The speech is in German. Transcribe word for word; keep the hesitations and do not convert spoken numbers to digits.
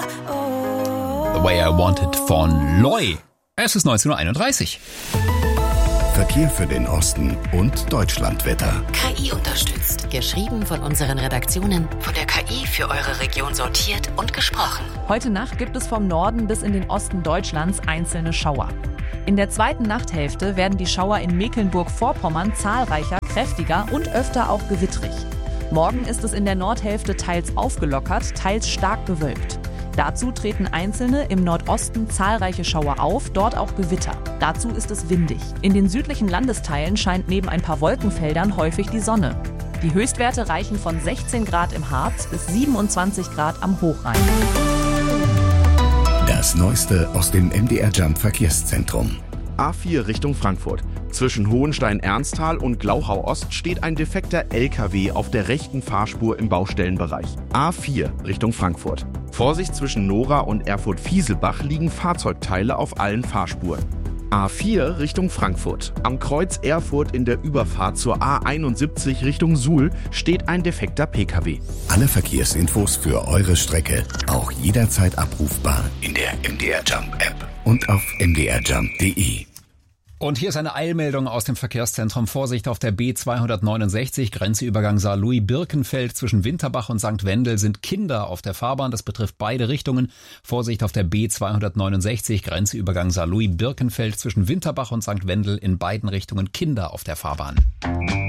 The Way I Want It von Loy. Es ist neunzehn Uhr einunddreißig. Verkehr für den Osten und Deutschlandwetter. K I unterstützt. Geschrieben von unseren Redaktionen, von der K I für eure Region sortiert und gesprochen. Heute Nacht gibt es vom Norden bis in den Osten Deutschlands einzelne Schauer. In der zweiten Nachthälfte werden die Schauer in Mecklenburg-Vorpommern zahlreicher, kräftiger und öfter auch gewittrig. Morgen ist es in der Nordhälfte teils aufgelockert, teils stark bewölkt. Dazu treten einzelne im Nordosten zahlreiche Schauer auf, dort auch Gewitter. Dazu ist es windig. In den südlichen Landesteilen scheint neben ein paar Wolkenfeldern häufig die Sonne. Die Höchstwerte reichen von sechzehn Grad im Harz bis siebenundzwanzig Grad am Hochrhein. Das Neueste aus dem M D R Jump Verkehrszentrum. A vier Richtung Frankfurt. Zwischen Hohenstein-Ernsthal und Glauchau-Ost steht ein defekter L K W auf der rechten Fahrspur im Baustellenbereich. A vier Richtung Frankfurt. Vorsicht, zwischen Nora und Erfurt-Fieselbach liegen Fahrzeugteile auf allen Fahrspuren. A vier Richtung Frankfurt. Am Kreuz Erfurt in der Überfahrt zur A einundsiebzig Richtung Suhl steht ein defekter P K W. Alle Verkehrsinfos für eure Strecke auch jederzeit abrufbar in der M D R Jump App und auf m d r jump punkt d e. Und hier ist eine Eilmeldung aus dem Verkehrszentrum. Vorsicht auf der B zweihundertneunundsechzig, Grenzübergang Saarlouis-Birkenfeld. Zwischen Winterbach und Sankt Wendel sind Kinder auf der Fahrbahn. Das betrifft beide Richtungen. Vorsicht auf der B zweihundertneunundsechzig, Grenzübergang Saarlouis-Birkenfeld. Zwischen Winterbach und Sankt Wendel in beiden Richtungen Kinder auf der Fahrbahn.